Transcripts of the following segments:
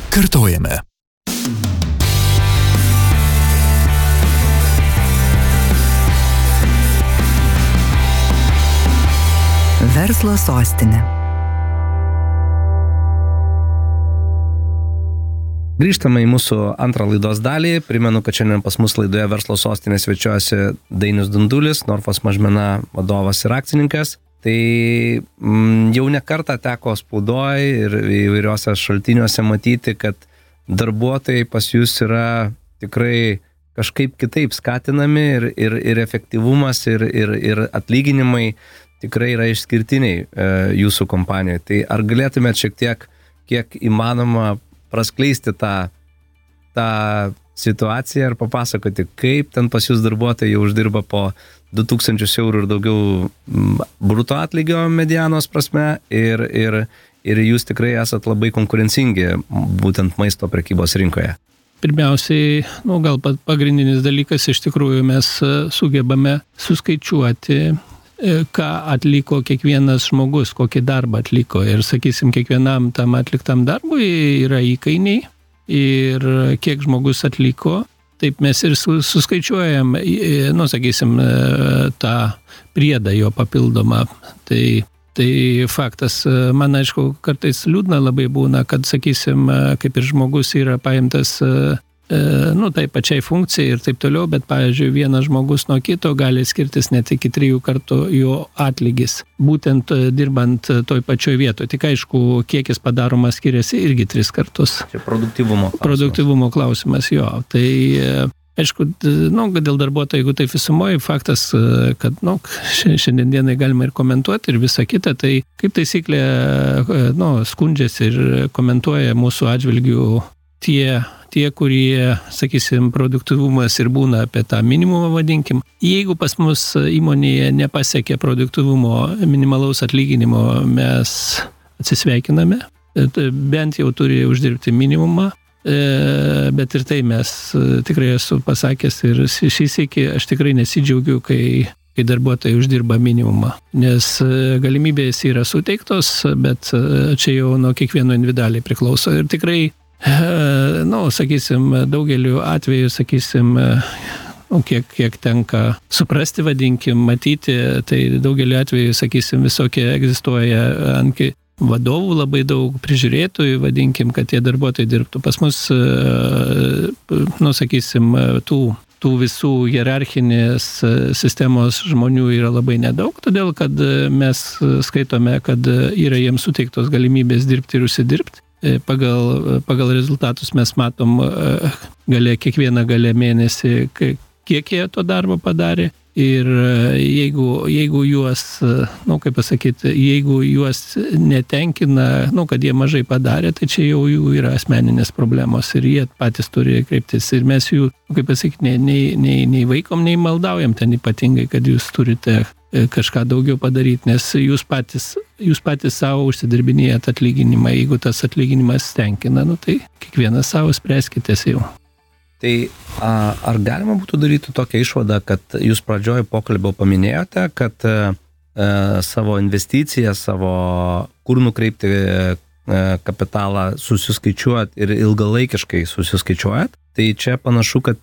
Kartojame. Verslo sostinė. Grįžtame į mūsų antrą laidos dalį. Primenu, kad šiandien pas mus laidoje Verslo sostinė svečiuosi Dainius Dundulis, Norfos Mažmena vadovas ir akcininkas. Tai jau ne kartą teko spaudoj ir įvairiuose šaltiniuose matyti, kad darbuotojai pas jūs yra tikrai kažkaip kitaip skatinami ir efektyvumas ir atlyginimai tikrai yra išskirtiniai jūsų kompanijoje. Tai ar galėtumėt šiek tiek, kiek įmanoma, praskleisti tą situaciją ir papasakoti, kaip ten pas jūs darbuotojai jau uždirba po 2000 eurų ir daugiau bruto atlygio medianos prasme ir jūs tikrai esat labai konkurencingi būtent maisto prekybos rinkoje. Pirmiausiai, gal pagrindinis dalykas, iš tikrųjų mes sugebame suskaičiuoti, ką atliko kiekvienas žmogus, kokį darbą atliko. Ir, sakysim, kiekvienam tam atliktam darbui yra įkainiai ir kiek žmogus atliko. Taip mes ir suskaičiuojam, sakysim, tą priedą jo papildomą. Tai faktas, man aišku, kartais liūdna labai būna, kad, sakysim, kaip ir žmogus yra paimtas tai pačiai funkcijai ir taip toliau, bet, pavyzdžiui, vienas žmogus nuo kito gali skirtis net iki 3 kartų jo atlygis, būtent dirbant toj pačioj vietoje. Tik aišku, kiekis padaromas skiriasi irgi 3 kartus. Čia produktyvumo klausimas. Produktyvumo klausimas, jo. Tai, aišku, dėl darbuotojų, jeigu tai visumoji, faktas, kad, šiandien dienai galima ir komentuoti ir visa kita, tai kaip taisyklė, skundžiasi ir komentuoja mūsų atžvilgių tie, kurie, sakysim, produktyvumas ir būna apie tą minimumą, vadinkim. Jeigu pas mus įmonėje nepasiekė produktyvumo minimalaus atlyginimo, mes atsisveikiname, bent jau turi uždirbti minimumą, bet ir tai mes tikrai esu pasakęs ir šį sykį aš tikrai nesidžiaugiu, kai darbuotojai uždirba minimumą, nes galimybės yra suteiktos, bet čia jau nuo kiekvieno individualiai priklauso ir tikrai sakysim, daugeliu atveju, sakysim, kiek tenka suprasti, vadinkim, matyti, tai daugeliu atveju, sakysim, visokie egzistuoja ant vadovų labai daug prižiūrėtojų, vadinkim, kad tie darbuotojai dirbtų. Pas mus, sakysim, tų visų hierarchinės sistemos žmonių yra labai nedaug, todėl kad mes skaitome, kad yra jiems suteiktos galimybės dirbti ir užsidirbti. Pagal rezultatus mes matom kiekvieną gale mėnesį, kiek jie to darbo padarė ir jeigu juos, jeigu juos netenkina, kad jie mažai padarė, tai čia jau jų yra asmeninės problemos ir jie patys turi kreiptis ir mes jų, nei vaikom, nei maldaujam ten ypatingai, kad jūs turite kažką daugiau padaryti, nes jūs patys savo užsidirbinėjat atlyginimą, jeigu tas atlyginimas tenkina, tai kiekvienas savo spręskitės jau. Tai ar galima būtų daryti tokią išvadą, kad jūs pradžioje pokalbio paminėjote, kad savo investiciją, kur nukreipti kapitalą susiskaičiuojat ir ilgalaikiškai susiskaičiuojat, tai čia panašu, kad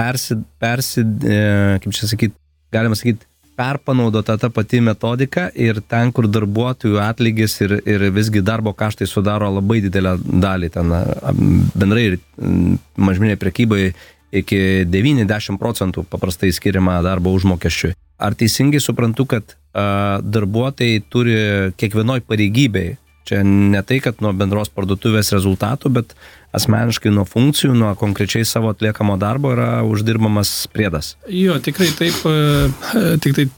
galima sakyti, perpanaudota ta pati metodika ir ten, kur darbuotojų atlygis ir visgi darbo kaštai sudaro labai didelę dalį, ten bendrai ir mažmeninėje prekyboje iki 90% paprastai skiriama darbo užmokesčiui. Ar teisingai suprantu, kad darbuotojai turi kiekvienoj pareigybei, čia ne tai, kad nuo bendros parduotuvės rezultatų, bet asmeniškai nuo funkcijų, nuo konkrečiai savo atliekamo darbo yra uždirbamas priedas. Jo, tikrai taip, tik tai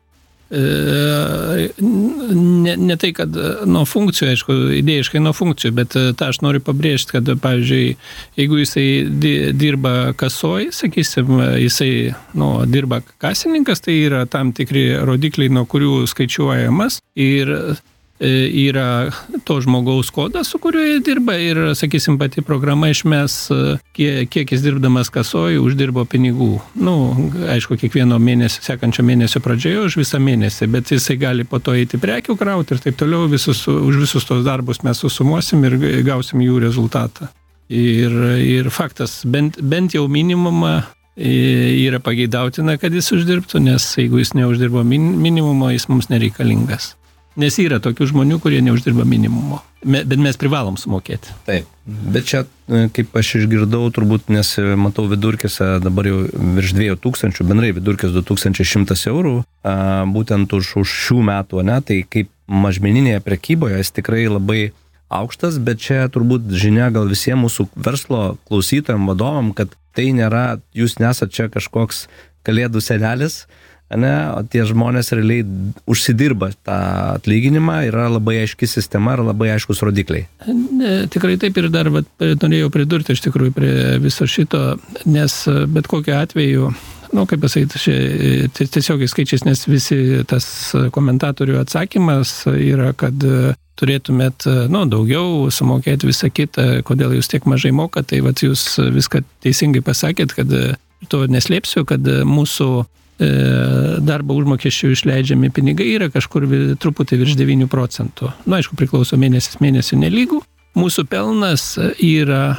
ne tai, kad nuo funkcijų, aišku, idėjiškai nuo funkcijų, bet tą aš noriu pabrėžti, kad, pavyzdžiui, jeigu jisai dirba kasoj, sakysim, jisai dirba kasininkas, tai yra tam tikri rodikliai, nuo kurių skaičiuojamas ir yra to žmogaus kodas, su kuriuo jie dirba ir, sakysim, pati programa išmes, kiek jis dirbdamas kasoj uždirbo pinigų. Aišku, kiekvieno mėnesio, sekančio mėnesio pradžioje už visą mėnesį, bet jisai gali po to eiti prekių krauti ir taip toliau, už visus tos darbus mes susumuosim ir gausim jų rezultatą. Ir faktas, bent jau minimumą yra pageidautina, kad jis uždirbtų, nes jeigu jis neuždirbo minimumo, jis mums nereikalingas. Nes yra tokių žmonių, kurie neuždirba minimumo, bet mes privalom sumokėti. Taip, bet čia, kaip aš išgirdau, turbūt, nes matau vidurkėse dabar jau virš 2000, bendrai vidurkės 2100 eurų, būtent už šių metų, ne, tai kaip mažmeninėje prekyboje jis tikrai labai aukštas, bet čia turbūt žinia gal visiems mūsų verslo klausytojams, vadovam, kad tai nėra, jūs nesat čia kažkoks kalėdų senelis, ne, o tie žmonės realiai užsidirba tą atlyginimą, yra labai aiški sistema ir labai aiškus rodikliai. Tikrai taip ir dar norėjau pridurti iš tikrųjų prie viso šito, nes bet kokiu atveju, kaip pasakyti, tiesiog skaičiais, nes visi tas komentatorių atsakymas yra, kad turėtumėt, daugiau sumokėti visą kitą, kodėl jūs tiek mažai mokat, tai jūs viską teisingai pasakėt, kad to neslėpsiu, kad mūsų darbo užmokesčių išleidžiami pinigai yra kažkur truputį virš 9%. Aišku, priklauso mėnesių nelygų. Mūsų pelnas yra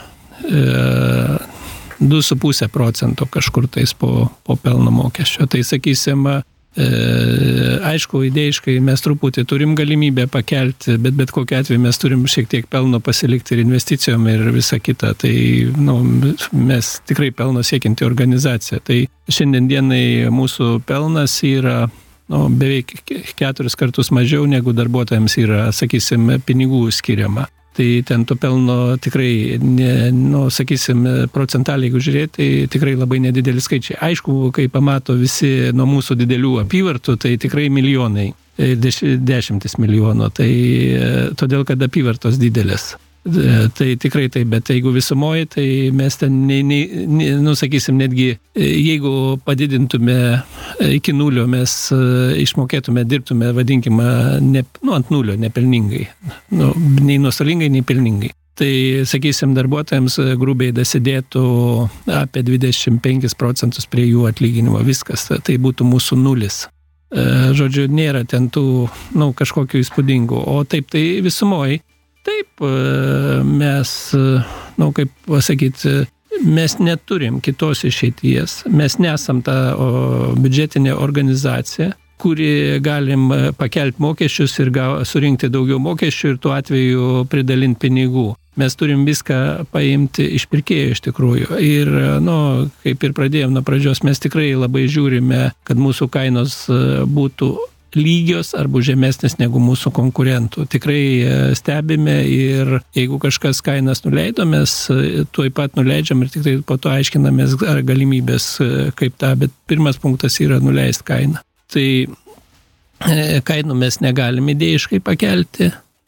2,5% kažkur tais po pelno mokesčio. Tai sakysim, aišku, idėjiškai mes truputį turim galimybę pakelti, bet kokiu atveju mes turim šiek tiek pelno pasilikti ir investicijom ir visą kitą. Tai mes tikrai pelno siekianti organizacija. Tai šiandien dienai mūsų pelnas yra beveik 4 kartus mažiau negu darbuotojams yra, sakysim, pinigų skiriama. Tai ten to pelno tikrai, procentaliai, jeigu žiūrėti, tai tikrai labai nedideli skaičiai. Aišku, kai pamato visi nuo mūsų didelių apyvartų, tai tikrai milijonai, 10 milijonų, tai todėl, kad apyvartos didelės. Tai tikrai taip, bet jeigu visumoji, tai mes ten, sakysim, netgi jeigu padidintume iki nulio, mes išmokėtume, dirbtume, vadinkime, ant nulio, nepelningai, nei nuostolingai, nei pelningai. Tai, sakysim, darbuotojams grubiai dasidėtų apie 25% prie jų atlyginimo, viskas, tai būtų mūsų nulis. Žodžiu, nėra ten tų, kažkokių įspūdingų, o taip, tai visumoji. Taip, mes, kaip pasakyti, mes neturim kitos išeities, mes nesam ta biudžetinė organizacija, kuri galim pakelti mokesčius ir surinkti daugiau mokesčių ir tuo atveju pridalinti pinigų. Mes turim viską paimti iš pirkėjų iš tikrųjų. Ir, kaip ir pradėjom nuo pradžios, mes tikrai labai žiūrime, kad mūsų kainos būtų lygios arba žemesnės negu mūsų konkurentų. Tikrai stebime ir jeigu kažkas kainas nuleido, mes tuoj pat nuleidžiam ir tik tai po to aiškinamės galimybės kaip tą, bet pirmas punktas yra nuleisti kainą. Tai kainų mes negalim idėjiškai pakelti,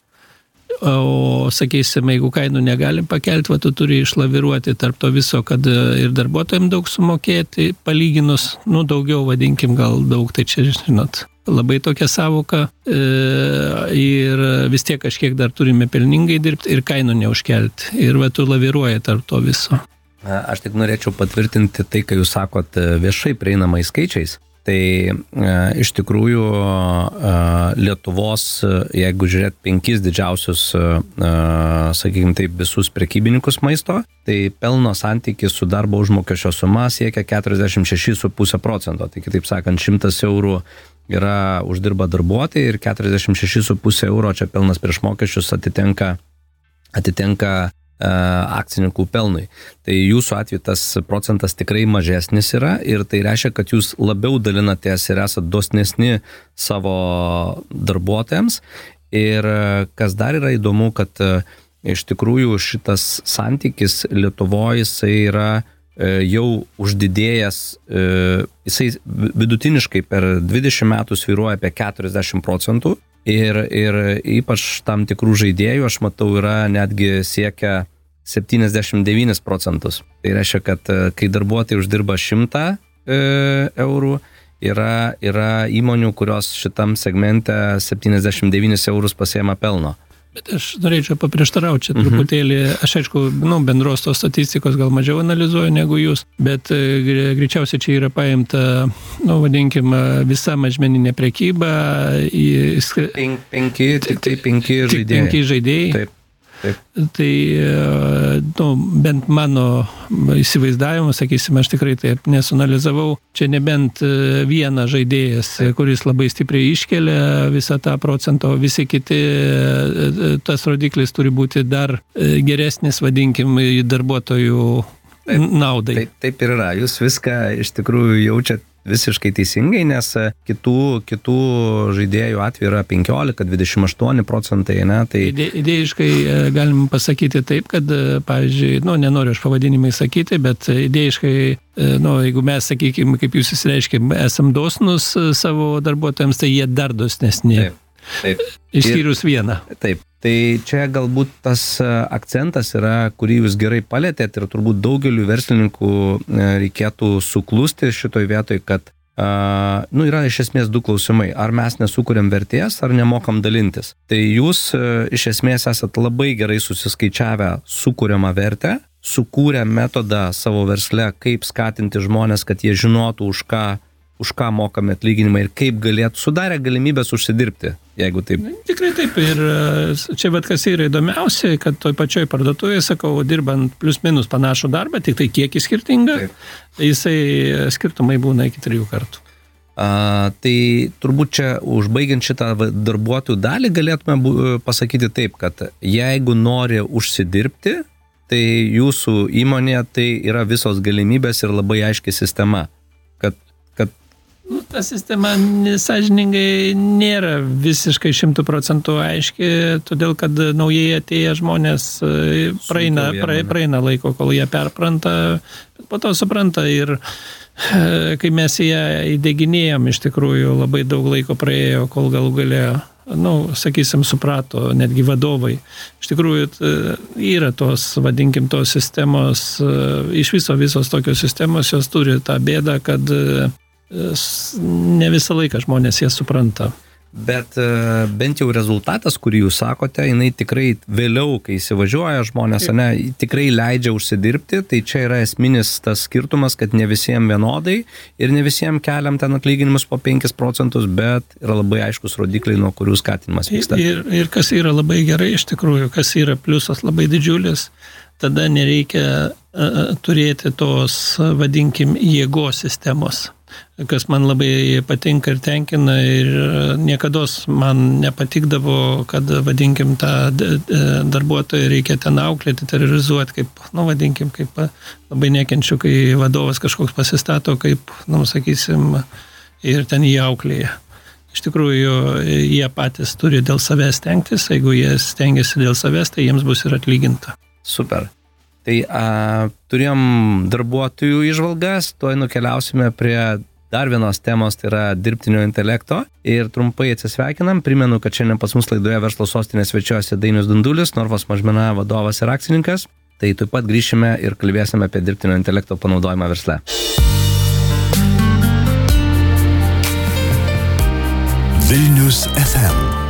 o sakysim, jeigu kainų negalim pakelti, tu turi išlaviruoti tarp to viso, kad ir darbuotojams daug sumokėti, palyginus, daugiau vadinkim, gal daug, tai čia, žinot, labai tokia savoka ir vis tiek kažkiek dar turime pelningai dirbti ir kainų neužkelti. Ir tu laviruoji tarp to viso. Aš tik norėčiau patvirtinti tai, kai jūs sakot viešai prieinamais skaičiais. Tai iš tikrųjų Lietuvos, jeigu žiūrėt 5 didžiausius, sakykime taip, visus prekybininkus maisto, tai pelno santykis su darbo užmokesčio suma siekia 46,5%. Tai kitaip sakant, 100 eurų yra uždirba darbuotojai ir 46,5 euro čia pelnas prieš mokesčius atitenka akcininkų pelnui. Tai jūsų atveju tas procentas tikrai mažesnis yra ir tai reiškia, kad jūs labiau dalinatės ir esat dosnesni savo darbuotojams. Ir kas dar yra įdomu, kad iš tikrųjų šitas santykis Lietuvoje jisai yra jau uždidėjęs, jisai vidutiniškai per 20 metų svyruoja apie 40%. Ir ypač tam tikrų žaidėjų, aš matau, yra netgi siekia 79%. Tai reiškia, kad kai darbuotojai uždirba 100 eurų, yra įmonių, kurios šitam segmente 79 eurus pasiema pelno. Bet aš norėčiau paprieštarauti čia truputėlį. Aš aišku, bendros tos statistikos gal mažiau analizuoju negu jūs, bet greičiausiai čia yra paimta, vadinkim, visa mažmeninė prekyba. Penki žaidėjai. Taip. Tai bent mano įsivaizdavimu, sakysim, aš tikrai taip nesunalizavau, čia nebent vienas žaidėjas, kuris labai stipriai iškelia visą tą procentą, visi kiti, tas rodiklis turi būti dar geresnis, vadinkim, darbuotojų naudai. Taip ir yra. Jūs viską iš tikrųjų jaučiat visiškai teisingai, nes kitų žaidėjų atveju yra 15-28%, ne? Tai... Idėjiškai galim pasakyti taip, kad, pavyzdžiui, nenoriu aš pavadinimai sakyti, bet idėjiškai, jeigu mes, sakykime, kaip jūs įsireiškėm, esam dosnus savo darbuotojams, tai jie dar dosnesni. Taip. Išskyrus vieną. Taip. Tai čia galbūt tas akcentas yra, kurį jūs gerai palėtėt ir turbūt daugeliu verslininkų reikėtų suklusti šitoj vietoj, kad yra iš esmės du klausimai. Ar mes nesukuriam vertės, ar nemokam dalintis. Tai jūs iš esmės esat labai gerai susiskaičiavę sukuriamą vertę, sukūrę metodą savo versle, kaip skatinti žmonės, kad jie žinotų, už ką mokame atlyginimą ir kaip galėtų sudarę galimybės užsidirbti, jeigu taip. Tikrai taip. Ir čia kas yra įdomiausia, kad toj pačioj parduotuvėje, sakau, dirbant plius minus panašų darbą, tik tai kiekis skirtinga, jisai skirtumai būna iki 3 kartų. Tai turbūt čia užbaigiant šitą darbuotojų dalį galėtume pasakyti taip, kad jeigu nori užsidirbti, tai jūsų įmonė tai yra visos galimybės ir labai aiški sistema. Ta sistema sąžiningai nėra visiškai 100% aiški, todėl kad naujai atėję žmonės praeina laiko, kol jie perpranta, bet po to supranta ir kai mes ją įdėginėjom, iš tikrųjų labai daug laiko praėjo, kol galų galėjo, sakysim, suprato netgi vadovai. Iš tikrųjų yra tos, vadinkim, tos sistemos, iš visos tokios sistemos, jos turi tą bėdą, kad ne visą laiką žmonės jas supranta. Bet bent jau rezultatas, kurį jūs sakote, jinai tikrai vėliau, kai įsivažiuoja žmonės, tikrai leidžia užsidirbti, tai čia yra esminis tas skirtumas, kad ne visiems vienodai ir ne visiems keliam ten atlyginimus po 5%, bet yra labai aiškus rodikliai, nuo kurių skatinimas vyksta. Ir kas yra labai gerai, iš tikrųjų, kas yra pliusas labai didžiulis, tada nereikia turėti tos, vadinkim, jėgos sistemos, kas man labai patinka ir tenkina ir niekados man nepatikdavo, kad, vadinkim, tą darbuotoją reikia ten auklėti, terrorizuoti, kaip, vadinkim, kaip labai nekenčiu, kai vadovas kažkoks pasistato, kaip, sakysim, ir ten jį auklėja. Iš tikrųjų, jie patys turi dėl savęs stengtis, jeigu jie stengiasi dėl savęs, tai jiems bus ir atlyginta. Super. Tai turėjom darbuotojų įžvalgas, tuoj nukeliausime prie dar vienos temos, tai yra dirbtinio intelekto. Ir trumpai atsisveikinam. Primenu, kad šiandien pas mus laidoje Verslo sostinės svečiuosi Dainius Dundulis, Norfos Mažmena vadovas ir akcininkas. Tai taip pat grįšime ir kalbėsime apie dirbtinio intelekto panaudojimą versle. Vilnius FM.